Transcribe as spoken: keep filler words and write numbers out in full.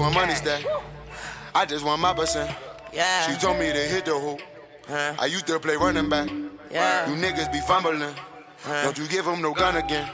want money stack. I just want my percent. Yeah. She told me to hit the hoop. Huh. I used to play running back. Yeah. You niggas be fumbling. Huh. Don't you give him no gun again.